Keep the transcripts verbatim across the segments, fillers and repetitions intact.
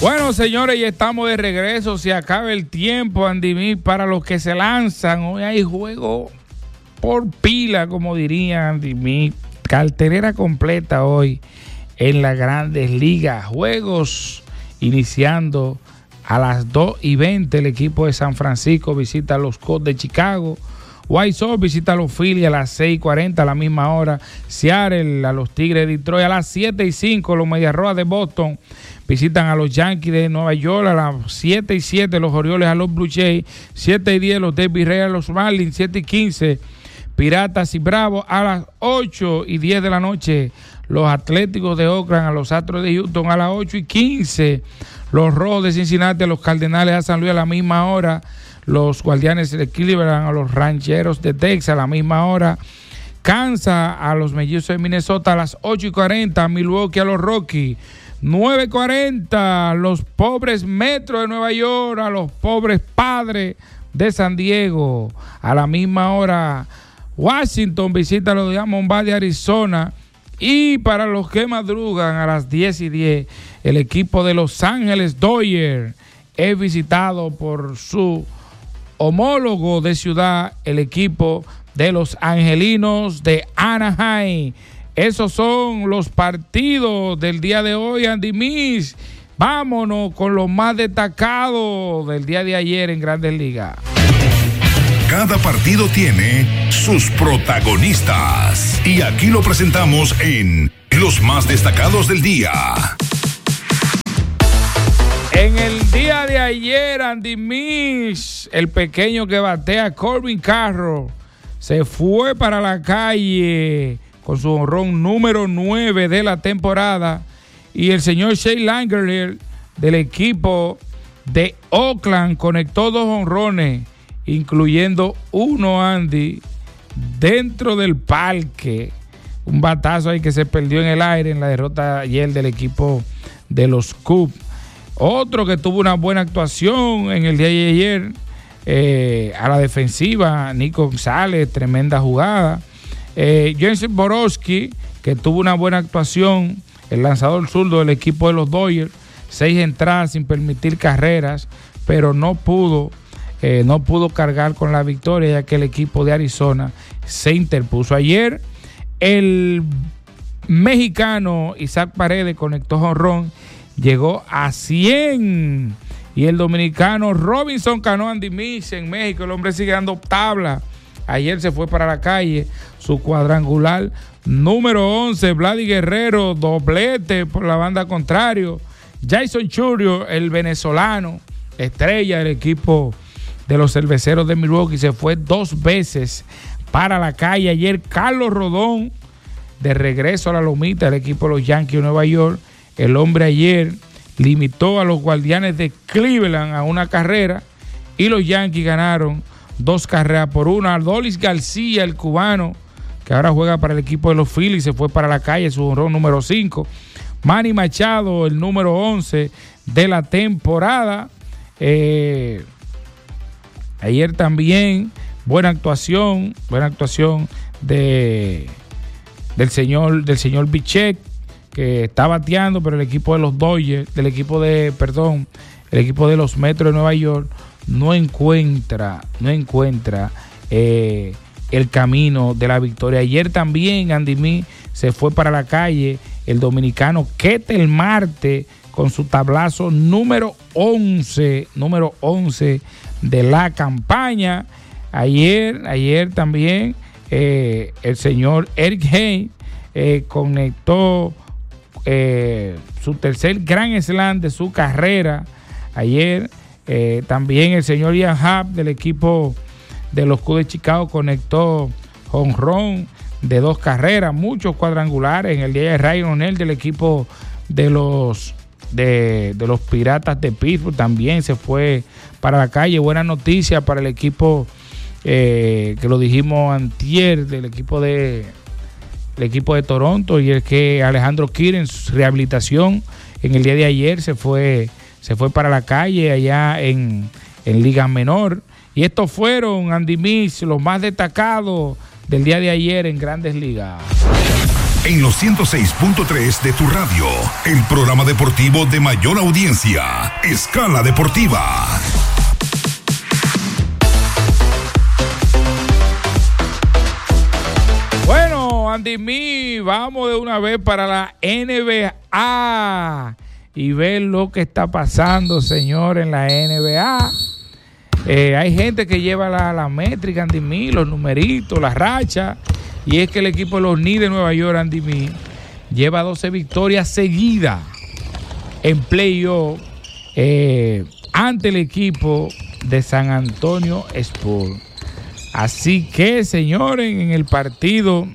Bueno, señores, ya estamos de regreso. Se acaba el tiempo, Andy Mí, para los que se lanzan. Hoy hay juego por pila, como diría Andy Mí. Cartelera completa hoy en las Grandes Ligas. Juegos iniciando a las dos y veinte. El equipo de San Francisco visita a los Cubs de Chicago. White Sox visita a los Phillies a las seis y cuarenta, a la misma hora. Seattle a los Tigres de Detroit a las siete y cinco. Los Medias Rojas de Boston visitan a los Yankees de Nueva York a las siete y siete. Los Orioles a los Blue Jays. siete y diez los Devil Rays a los Marlins. siete y quince Piratas y Bravos a las ocho y diez de la noche. Los Atléticos de Oakland a los Astros de Houston a las ocho y quince. Los Rojos de Cincinnati a los Cardenales a San Luis a la misma hora. Los Guardianes de Cleveland a los Rancheros de Texas a la misma hora. Kansas a los Mellizos de Minnesota a las ocho y cuarenta. Milwaukee a los Rockies. nueve y cuarenta. Los pobres Metros de Nueva York a los pobres Padres de San Diego. A la misma hora, Washington visita a los Diamondbacks de Arizona. Y para los que madrugan, a las diez y diez, el equipo de Los Ángeles Dodgers es visitado por su homólogo de ciudad, el equipo de los Angelinos de Anaheim. Esos son los partidos del día de hoy, Andy Miss. Vámonos con los más destacados del día de ayer en Grandes Ligas. Cada partido tiene sus protagonistas y aquí lo presentamos en los más destacados del día. En el día de ayer, Andy Miss, el pequeño que batea, Corbin Carroll, se fue para la calle con su jonrón número nueve de la temporada. Y el señor Shea Langeliers del equipo de Oakland conectó dos jonrones, incluyendo uno, Andy, dentro del parque. Un batazo ahí que se perdió en el aire en la derrota ayer del equipo de los Cubs. Otro que tuvo una buena actuación en el día de ayer, eh, a la defensiva, Nico González, tremenda jugada. Eh, Jensen Borowski, que tuvo una buena actuación, el lanzador zurdo del equipo de los Dodgers, seis entradas sin permitir carreras, pero no pudo, eh, no pudo cargar con la victoria, ya que el equipo de Arizona se interpuso. Ayer, el mexicano Isaac Paredes conectó jonrón, llegó a cien. Y el dominicano Robinson Cano, Andy Miss, en México, el hombre sigue dando tabla. Ayer se fue para la calle, su cuadrangular número once. Vladi Guerrero, doblete por la banda contrario. Jason Churio, el venezolano, estrella del equipo de los Cerveceros de Milwaukee, se fue dos veces para la calle. Ayer Carlos Rodón, de regreso a la lomita del equipo de los Yankees de Nueva York. El hombre ayer limitó a los Guardianes de Cleveland a una carrera y los Yankees ganaron dos carreras por una. Adolis García, el cubano, que ahora juega para el equipo de los Phillies, se fue para la calle, su jonrón número cinco. Manny Machado, el número once de la temporada. Eh, ayer también buena actuación, buena actuación de, del señor, del señor Bichette, que está bateando, pero el equipo de los Dodgers, del equipo de, perdón, el equipo de los Metros de Nueva York no encuentra, no encuentra eh, el camino de la victoria. Ayer también Andy Mí se fue para la calle el dominicano Ketel Marte con su tablazo número once, número once de la campaña. Ayer, ayer también eh, el señor Eric Hane eh, conectó Eh, su tercer gran slam de su carrera ayer. Eh, también el señor Ian Happ del equipo de los Cubs de Chicago conectó jonrón de dos carreras, muchos cuadrangulares. En el día de Ryan O'Neill del equipo de los de, de los Piratas de Pittsburgh también se fue para la calle. Buena noticia para el equipo eh, que lo dijimos antier, del equipo de el equipo de Toronto, y es que Alejandro Kirk en su rehabilitación en el día de ayer se fue, se fue para la calle allá en, en Liga Menor. Y estos fueron, Andy Miss, los más destacados del día de ayer en Grandes Ligas. en los ciento seis punto tres de tu radio. El programa deportivo de mayor audiencia, Escala Deportiva. Bueno, Andy Mi, vamos de una vez para la N B A y ver lo que está pasando, señor, en la N B A. Eh, hay gente que lleva la, la métrica, Andy Mi, los numeritos, la racha, y es que el equipo de los Knicks de Nueva York, Andy Mi, lleva doce victorias seguidas en playoff eh, ante el equipo de San Antonio Spurs. Así que, señores, en el partido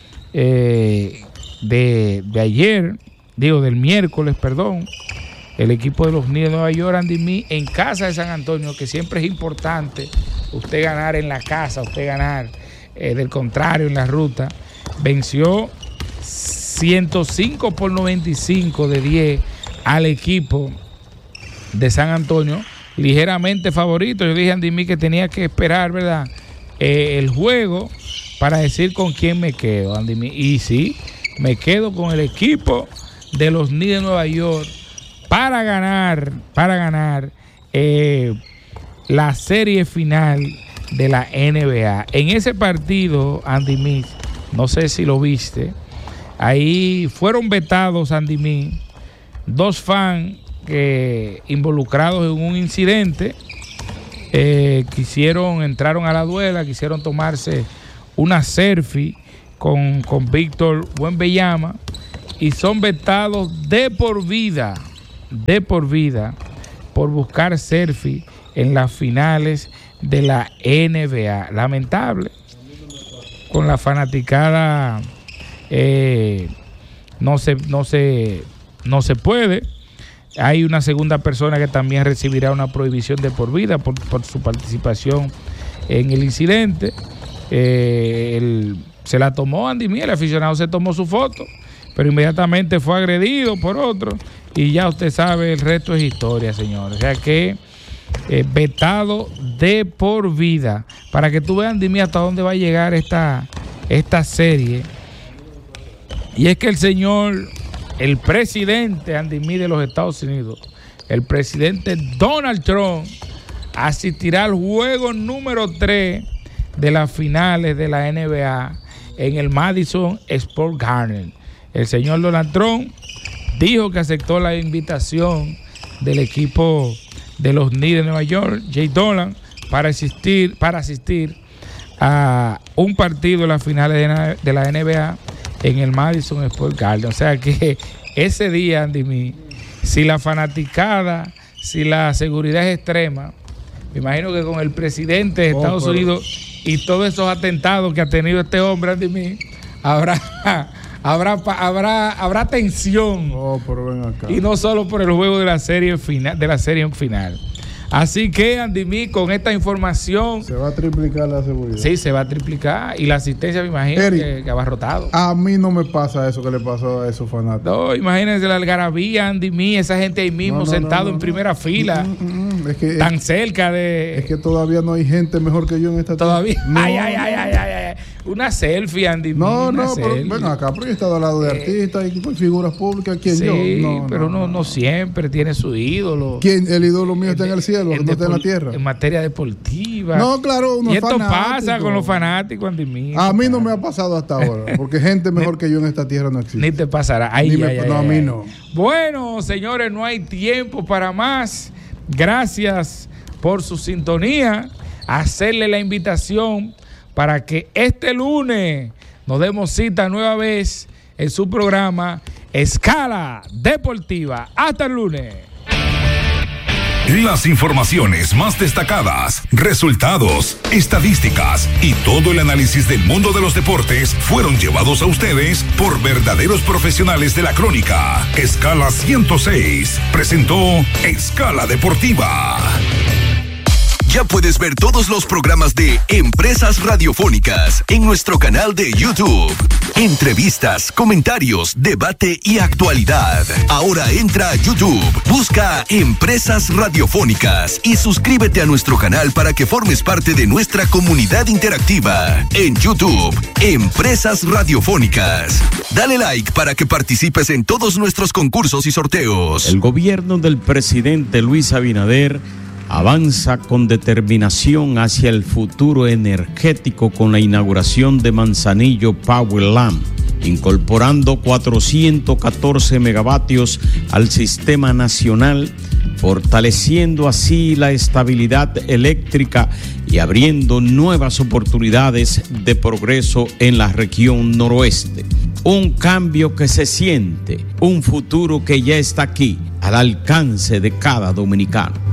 eh, de, de ayer, digo del miércoles, perdón, el equipo de los Knicks de Nueva York, Andy Mi, en casa de San Antonio, que siempre es importante usted ganar en la casa, usted ganar eh, del contrario en la ruta, venció ciento cinco por noventa y cinco de diez al equipo de San Antonio, ligeramente favorito. Yo dije a Andy Mi que tenía que esperar, ¿verdad?, Eh, el juego para decir con quién me quedo, Andy Mi. Y sí, me quedo con el equipo de los Knicks de Nueva York para ganar, para ganar eh, la serie final de la N B A. En ese partido, Andy Mi, no sé si lo viste, ahí fueron vetados, Andy Mi, dos fans que involucrados en un incidente. Eh, quisieron, entraron a la duela, quisieron tomarse una selfie con, con Víctor Wembanyama y son vetados de por vida, de por vida, por buscar selfie en las finales de la N B A. Lamentable, con la fanaticada eh, no se, no se, no se puede. Hay una segunda persona que también recibirá una prohibición de por vida por, por su participación en el incidente. Eh, el, se la tomó Andy Mi, el aficionado se tomó su foto, pero inmediatamente fue agredido por otro y ya usted sabe, el resto es historia, señores. O sea que eh, vetado de por vida, para que tú veas, Andy Mi, hasta dónde va a llegar esta, esta serie. Y es que el señor... el presidente, Andy Mi, de los Estados Unidos, el presidente Donald Trump, asistirá al juego número tres de las finales de la N B A en el Madison Square Garden. El señor Donald Trump dijo que aceptó la invitación del equipo de los Knicks de Nueva York, Jay Dolan, para asistir, para asistir a un partido de las finales de, de la N B A en el Madison Square Garden. O sea que ese día, Andy Mi, si la fanaticada, si la seguridad es extrema, me imagino que con el presidente de Estados oh, Unidos y todos esos atentados que ha tenido este hombre, Andy Mi, habrá, habrá, habrá, habrá tensión. Oh, pero ven acá. Y no solo por el juego de la serie final, de la serie final. Así que, Andy Mi, con esta información... se va a triplicar la seguridad. Sí, se va a triplicar. Y la asistencia, me imagino, Eric, que, que abarrotado. A mí no me pasa eso que le pasó a esos fanáticos. No, imagínense la algarabía, Andy Mi, esa gente ahí mismo, no, no, sentado no, no, en primera no. fila, mm, mm, mm. Es que, tan es, cerca de... Es que todavía no hay gente mejor que yo en esta todavía. Tierra. No, ay, ay, ay, ay, ay, ay. Una selfie, Andy Mi. No, no, selfie. Pero bueno, acá, pero yo he estado al lado de eh, artistas y figuras públicas. ¿Quién sí, yo? No, pero no, no, no, no siempre tiene su ídolo. ¿Quién? El ídolo mío está en el cielo, en no está en la tierra. En materia deportiva. No, claro, uno y esto fanático. Pasa con los fanáticos, Andy Mi. A mí no me ha pasado hasta ahora, porque gente mejor que yo en esta tierra no existe. Ni te pasará. Ay, Ni ay, me, ay, no, ay, a mí no. Bueno, señores, no hay tiempo para más. Gracias por su sintonía. Hacerle la invitación para que este lunes nos demos cita nueva vez en su programa Escala Deportiva. Hasta el lunes. Las informaciones más destacadas, resultados, estadísticas y todo el análisis del mundo de los deportes fueron llevados a ustedes por verdaderos profesionales de la crónica. Escala ciento seis presentó Escala Deportiva. Ya puedes ver todos los programas de Empresas Radiofónicas en nuestro canal de YouTube. Entrevistas, comentarios, debate y actualidad. Ahora entra a YouTube, busca Empresas Radiofónicas y suscríbete a nuestro canal para que formes parte de nuestra comunidad interactiva. En YouTube, Empresas Radiofónicas. Dale like para que participes en todos nuestros concursos y sorteos. El gobierno del presidente Luis Abinader avanza con determinación hacia el futuro energético con la inauguración de Manzanillo Powerland, incorporando cuatrocientos catorce megavatios al sistema nacional, fortaleciendo así la estabilidad eléctrica y abriendo nuevas oportunidades de progreso en la región noroeste. Un cambio que se siente, un futuro que ya está aquí, al alcance de cada dominicano.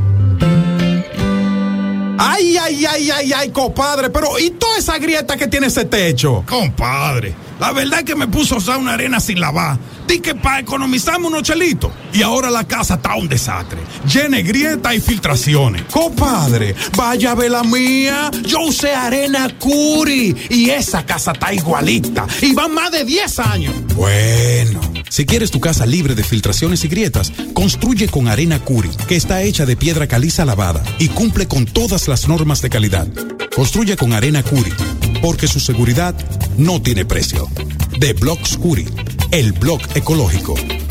Ay, ay, ay, ay, ay, compadre, pero ¿y toda esa grieta que tiene ese techo? Compadre, la verdad es que me puso a usar una arena sin lavar. Di que para economizarme unos chelitos. Y ahora la casa está un desastre. Llena de grietas y filtraciones. Compadre, vaya a ver la mía. Yo usé arena Curi y esa casa está igualita. Y van más de diez años. Bueno, si quieres tu casa libre de filtraciones y grietas, construye con arena Curi, que está hecha de piedra caliza lavada y cumple con todas las normas de calidad. Construye con arena Curi, porque su seguridad no tiene precio. De Blocks Curi, el blog ecológico.